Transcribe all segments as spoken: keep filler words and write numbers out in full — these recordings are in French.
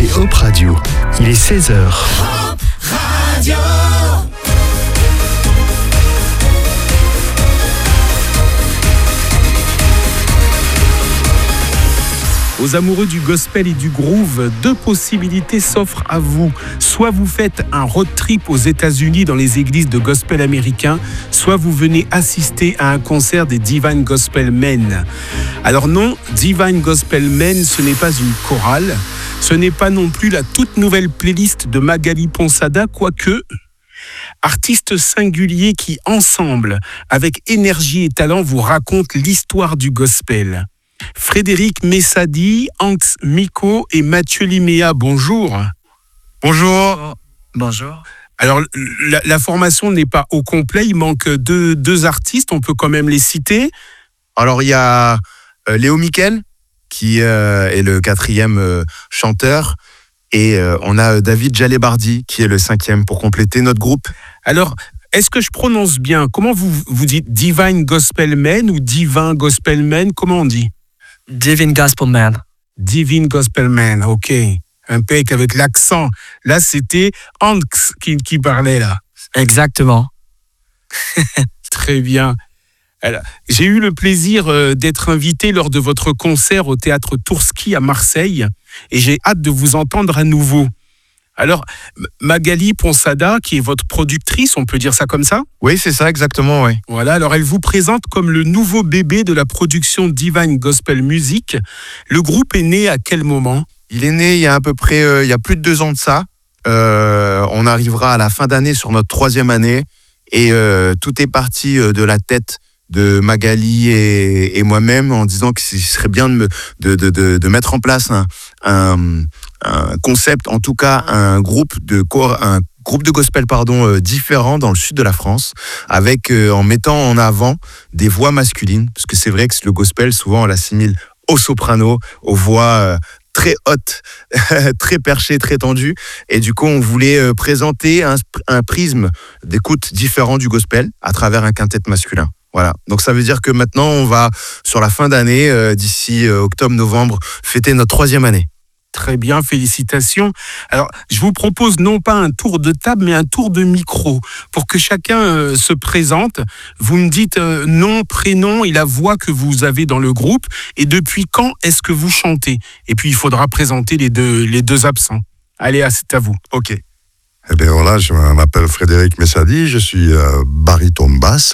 écoutez Hop Radio. Il est seize heures. Hop Radio. Aux amoureux du gospel et du groove, deux possibilités s'offrent à vous. Soit vous faites un road trip aux États-Unis dans les églises de gospel américains, soit vous venez assister à un concert des Divine Gospel Men. Alors non, Divine Gospel Men, ce n'est pas une chorale, ce n'est pas non plus la toute nouvelle playlist de Magali Ponsada, quoique... Artistes singuliers qui, ensemble, avec énergie et talent, vous racontent l'histoire du gospel. Frédéric Messadi, Anx Miko et Mathieu Liméa, bonjour. Bonjour. Bonjour. Alors, la, la formation n'est pas au complet, il manque deux, deux artistes, on peut quand même les citer. Alors, il y a euh, Léo Miquel, qui euh, est le quatrième euh, chanteur, et euh, on a David Jalebardi, qui est le cinquième, pour compléter notre groupe. Alors, est-ce que je prononce bien? Comment vous, vous dites Divine Gospel Men ou Divin Gospel Men? Comment on dit? Divine Gospel Man. Divine Gospel Man, ok. Un peu avec l'accent. Là, c'était Anx qui, qui parlait, là. Exactement. Très bien. Alors, j'ai eu le plaisir euh, d'être invité lors de votre concert au théâtre Tourski à Marseille et j'ai hâte de vous entendre à nouveau. Alors, Magali Ponsada, qui est votre productrice, on peut dire ça comme ça? Oui, c'est ça, exactement, oui. Voilà, alors elle vous présente comme le nouveau bébé de la production Divine Gospel Music. Le groupe est né à quel moment? Il est né il y a à peu près, euh, il y a plus de deux ans de ça. Euh, on arrivera à la fin d'année sur notre troisième année et euh, tout est parti de la tête de Magali et, et moi-même en disant que ce serait bien de, me, de, de, de, de mettre en place un, un, un concept, en tout cas un groupe de, un groupe de gospel pardon, euh, différent dans le sud de la France, avec euh, en mettant en avant des voix masculines, parce que c'est vrai que le gospel, souvent on l'assimile au soprano, aux voix euh, très hautes, très perchées, très tendues, et du coup on voulait euh, présenter un, un prisme d'écoute différent du gospel à travers un quintet masculin. Voilà, donc ça veut dire que maintenant on va sur la fin d'année, euh, d'ici euh, octobre-novembre, fêter notre troisième année. Très bien, félicitations. Alors, je vous propose non pas un tour de table, mais un tour de micro pour que chacun euh, se présente. Vous me dites euh, nom, prénom et la voix que vous avez dans le groupe et depuis quand est-ce que vous chantez. Et puis il faudra présenter les deux, les deux absents. Allez, c'est à vous. Ok. Eh bien voilà, je m'appelle Frédéric Messadi, je suis euh, baryton basse.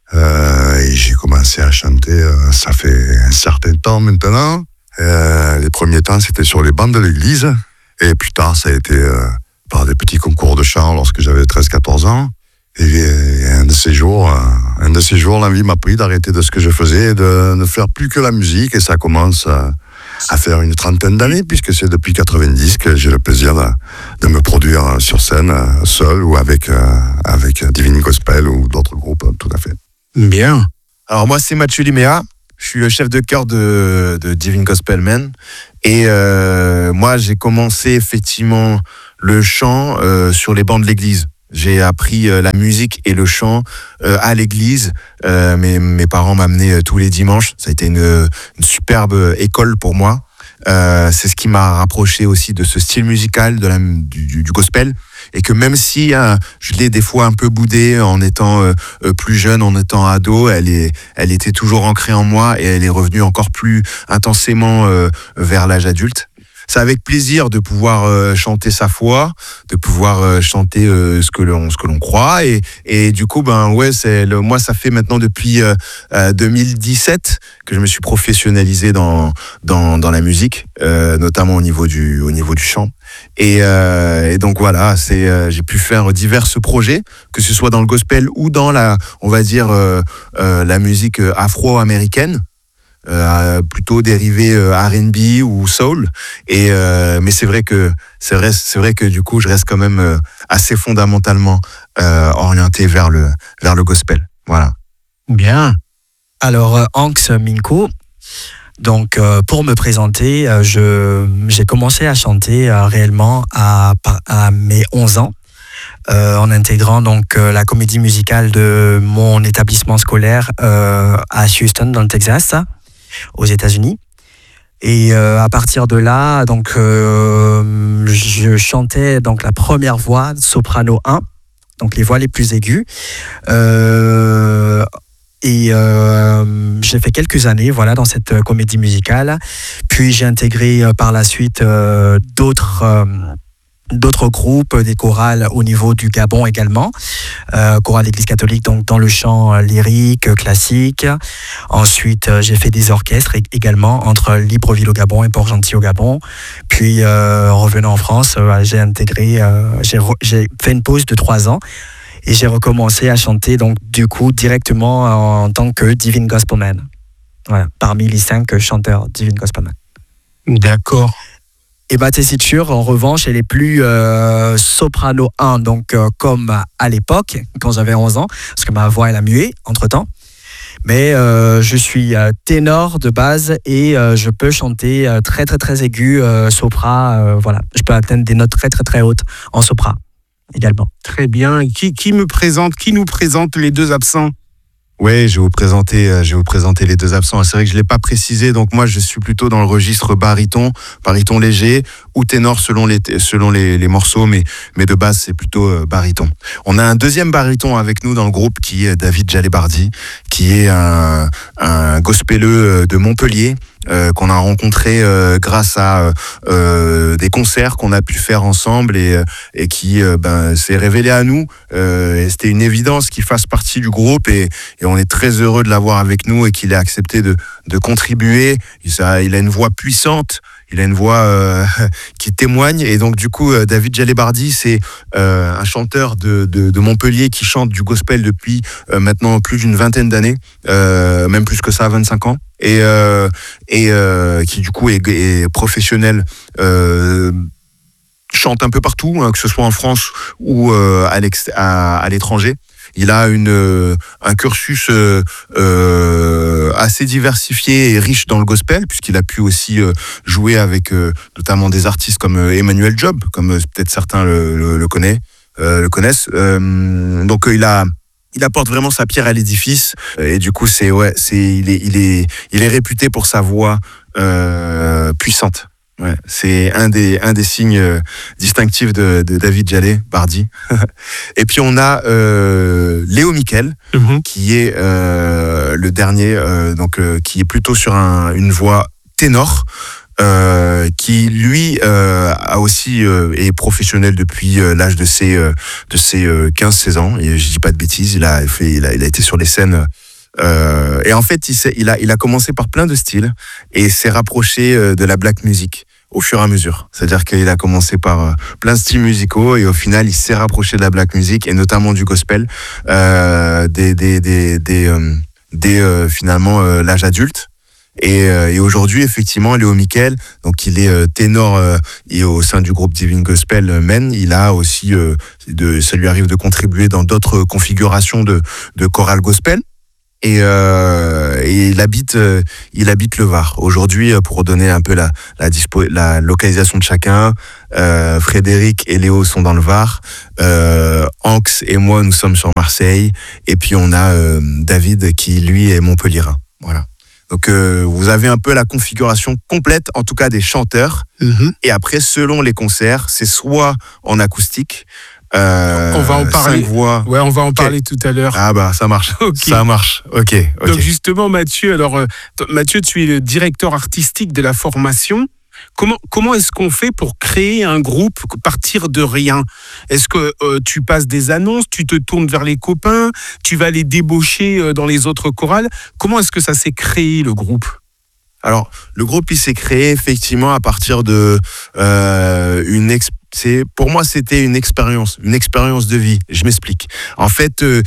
Euh, et j'ai commencé à chanter, euh, ça fait un certain temps maintenant. Euh, les premiers temps, c'était sur les bancs de l'église. Et plus tard, ça a été euh, par des petits concours de chant lorsque j'avais treize quatorze ans. Et, et un de ces jours, euh, un de ces jours, l'envie m'a pris d'arrêter de ce que je faisais et de ne faire plus que la musique. Et ça commence à, à faire une trentaine d'années, puisque c'est depuis quatre-vingt-dix que j'ai le plaisir de, de me produire sur scène, seul ou avec, euh, avec Divine Gospel ou d'autres groupes, tout à fait. Bien. Alors moi c'est Mathieu Liméa, je suis le chef de chœur de, de Divine Gospel Men et euh, moi j'ai commencé effectivement le chant euh, sur les bancs de l'église. J'ai appris euh, la musique et le chant euh, à l'église. Euh, mes, mes parents m'amenaient euh, tous les dimanches. Ça a été une, une superbe école pour moi. Euh, c'est ce qui m'a rapproché aussi de ce style musical de la, du, du, du gospel. Et que même si euh, je l'ai des fois un peu boudé en étant euh, plus jeune, en étant ado, elle, est, elle était toujours ancrée en moi et elle est revenue encore plus intensément euh, vers l'âge adulte. C'est avec plaisir de pouvoir euh, chanter sa foi, de pouvoir euh, chanter euh, ce que l'on ce que l'on croit et et du coup ben ouais c'est le, moi ça fait maintenant depuis euh, euh, deux mille dix-sept que je me suis professionnalisé dans dans dans la musique, euh, notamment au niveau du au niveau du chant et, euh, et donc voilà c'est euh, j'ai pu faire divers projets, que ce soit dans le gospel ou dans la on va dire euh, euh, la musique afro-américaine. Euh, plutôt dérivé euh, R and B ou soul et euh, mais c'est vrai que c'est vrai c'est vrai que du coup je reste quand même euh, assez fondamentalement euh, orienté vers le vers le gospel. Voilà. Bien. Alors euh, Anx Miko. Donc euh, pour me présenter, euh, je j'ai commencé à chanter euh, réellement à à mes onze ans. Euh, en intégrant donc euh, la comédie musicale de mon établissement scolaire euh, à Houston dans le Texas, aux États-Unis. Et euh, à partir de là, donc, euh, je chantais donc, la première voix, soprano un, donc les voix les plus aiguës. Euh, et euh, j'ai fait quelques années voilà, dans cette euh, comédie musicale. Puis j'ai intégré euh, par la suite euh, d'autres... Euh, d'autres groupes, des chorales au niveau du Gabon également, euh, chorale d'Église catholique donc dans le chant euh, lyrique, classique. Ensuite, euh, j'ai fait des orchestres également entre Libreville au Gabon et Port-Gentil au Gabon. Puis, euh, revenant en France, euh, j'ai intégré, euh, j'ai, re, j'ai fait une pause de trois ans et j'ai recommencé à chanter donc du coup directement en, en tant que Divine Gospelman. Voilà, parmi les cinq chanteurs Divine Gospelman. D'accord. Et bah, Tessiture, en revanche, elle est plus euh, soprano un, donc euh, comme à l'époque, quand j'avais onze ans, parce que ma voix, elle a mué entre-temps. Mais euh, je suis euh, ténor de base et euh, je peux chanter euh, très, très, très aigu, euh, sopra. Euh, voilà, je peux atteindre des notes très, très, très hautes en sopra également. Très bien. Qui, qui me présente, qui nous présente les deux absents ? Oui, je vais vous présenter, euh, je vais vous présenter les deux absents. C'est vrai que je l'ai pas précisé, donc moi je suis plutôt dans le registre baryton, baryton léger ou ténor selon les selon les, les morceaux, mais mais de base c'est plutôt euh, baryton. On a un deuxième baryton avec nous dans le groupe qui est David Jalebardi, qui est un un gospeleux de Montpellier. Euh, qu'on a rencontré euh, grâce à euh, des concerts qu'on a pu faire ensemble et, et qui euh, ben, s'est révélé à nous. Euh, et c'était une évidence qu'il fasse partie du groupe et, et on est très heureux de l'avoir avec nous et qu'il ait accepté de, de contribuer. Il, ça, il a une voix puissante. Il a une voix euh, qui témoigne et donc du coup David Jalebardi c'est euh, un chanteur de, de, de Montpellier qui chante du gospel depuis euh, maintenant plus d'une vingtaine d'années, euh, même plus que ça, vingt-cinq ans et, euh, et euh, qui du coup est, est professionnel, euh, chante un peu partout, hein, que ce soit en France ou euh, à, l'ex- à, à l'étranger. Il a une, euh, un cursus euh, euh, assez diversifié et riche dans le gospel, puisqu'il a pu aussi euh, jouer avec euh, notamment des artistes comme euh, Emmanuel Job, comme euh, peut-être certains le, le, le, connaissent, euh, le connaissent. Euh, donc euh, il a... Il apporte vraiment sa pierre à l'édifice et du coup c'est ouais c'est il est il est il est réputé pour sa voix euh, puissante. Ouais, c'est un des un des signes distinctifs de, de David Jalebardi. Et puis on a euh, Léo Miquel mm-hmm. qui est euh, le dernier euh, donc euh, qui est plutôt sur un, une voix ténor. Euh, qui lui euh, a aussi euh, est professionnel depuis euh, l'âge de ses euh, de ses euh, quinze seize ans et je dis pas de bêtises, il a fait il a, il a été sur les scènes euh, et en fait il, il a il a commencé par plein de styles et s'est rapproché euh, de la black music au fur et à mesure. C'est-à-dire qu'il a commencé par euh, plein de styles musicaux et au final il s'est rapproché de la black music et notamment du gospel euh, des des des des, euh, des euh, finalement euh, l'âge adulte. Et, euh, et aujourd'hui, effectivement, Léo Miquel, donc il est euh, ténor euh, et au sein du groupe Divine Gospel euh, Men, il a aussi, euh, de, ça lui arrive de contribuer dans d'autres configurations de, de chorale gospel. Et, euh, et il habite, euh, il habite le Var. Aujourd'hui, pour donner un peu la, la, dispo, la localisation de chacun, euh, Frédéric et Léo sont dans le Var, euh, Anx et moi, nous sommes sur Marseille, et puis on a euh, David qui, lui, est montpelliérain. Voilà. Donc euh, vous avez un peu la configuration complète, en tout cas des chanteurs. Mmh. Et après, selon les concerts, c'est soit en acoustique. Euh, on va en parler. Voix. Ouais, on va en parler okay. tout à l'heure. Ah bah ça marche. Okay. Ça marche. Ok. okay. Donc justement, Mathieu. Alors euh, Mathieu, tu es le directeur artistique de la formation. Comment, comment est-ce qu'on fait pour créer un groupe, partir de rien ? Est-ce que euh, tu passes des annonces, tu te tournes vers les copains, tu vas les débaucher euh, dans les autres chorales ? Comment est-ce que ça s'est créé, le groupe ? Alors, le groupe, il s'est créé effectivement à partir de euh, une expérience. C'est, pour moi, c'était une expérience, une expérience de vie. Je m'explique. En fait, euh,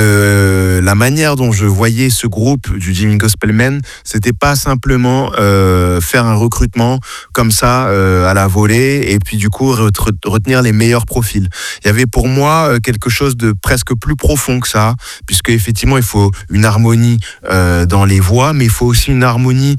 euh, la manière dont je voyais ce groupe du Divine Gospel Men, c'était pas simplement euh, faire un recrutement comme ça euh, à la volée et puis du coup retenir les meilleurs profils. Il y avait pour moi quelque chose de presque plus profond que ça, puisque effectivement, il faut une harmonie euh, dans les voix, mais il faut aussi une harmonie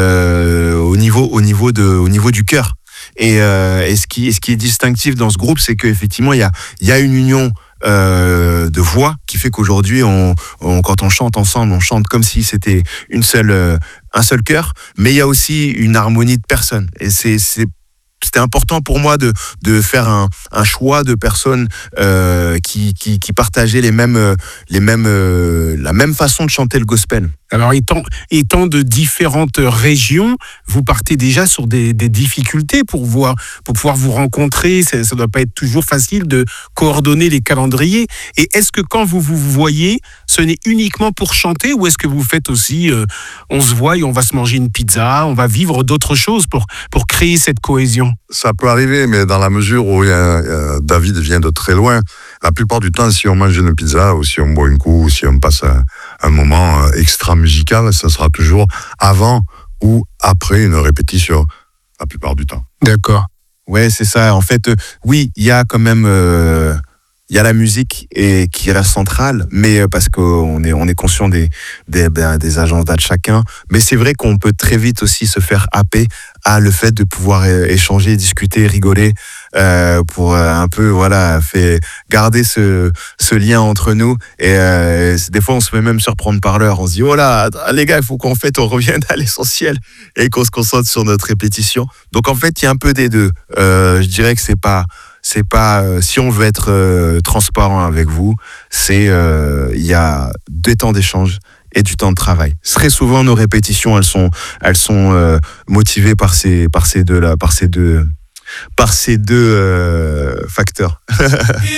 euh, au niveau, au niveau de, au niveau du cœur. Et, euh, et ce qui, ce qui est distinctif dans ce groupe, c'est qu'effectivement, il y a, il y a une union euh, de voix qui fait qu'aujourd'hui, on, on, quand on chante ensemble, on chante comme si c'était une seule, euh, un seul cœur, mais il y a aussi une harmonie de personnes. Et c'est, c'est c'était important pour moi de, de faire un, un choix de personnes euh, qui, qui, qui partageaient les mêmes, les mêmes, euh, la même façon de chanter le gospel. Alors, étant, étant de différentes régions, vous partez déjà sur des, des difficultés pour, voir, pour pouvoir vous rencontrer. Ça ne doit pas être toujours facile de coordonner les calendriers. Et est-ce que quand vous vous voyez, ce n'est uniquement pour chanter ou est-ce que vous faites aussi, euh, on se voit et on va se manger une pizza, on va vivre d'autres choses pour, pour créer cette cohésion? Ça peut arriver, mais dans la mesure où il y a, euh, David vient de très loin, la plupart du temps, si on mange une pizza ou si on boit une coup, ou si on passe un, un moment euh, extra musical, ça sera toujours avant ou après une répétition, la plupart du temps. D'accord. Ouais, c'est ça. En fait, euh, oui, il y a quand même... Euh... Il y a la musique et qui reste centrale, mais parce qu'on est on est conscient des des, des agendas de chacun. Mais c'est vrai qu'on peut très vite aussi se faire happer à le fait de pouvoir échanger, discuter, rigoler, euh, pour un peu voilà, fait garder ce ce lien entre nous. Et euh, des fois, on se fait même surprendre par l'heure. On se dit oh là, les gars, il faut qu'en fait on revienne à l'essentiel et qu'on se concentre sur notre répétition. Donc en fait, il y a un peu des deux. Euh, je dirais que c'est pas C'est pas euh, si on veut être euh, transparent avec vous, c'est il euh, y a deux temps d'échange et du temps de travail. Très souvent, nos répétitions, elles sont elles sont euh, motivées par ces par ces deux là, par ces deux par ces deux euh, facteurs.